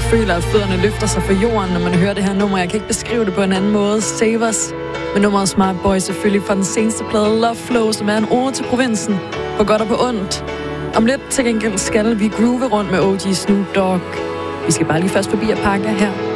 Jeg føler, at fødderne løfter sig fra jorden, når man hører det her nummer. Jeg kan ikke beskrive det på en anden måde. Save Us med nummeret Smart Boy, selvfølgelig fra den seneste plade Love Flow, som er en ode til provinsen, på godt og på ondt. Om lidt til gengæld skal vi groove rundt med OG Snoop Dogg. Vi skal bare lige først forbi at pakke her.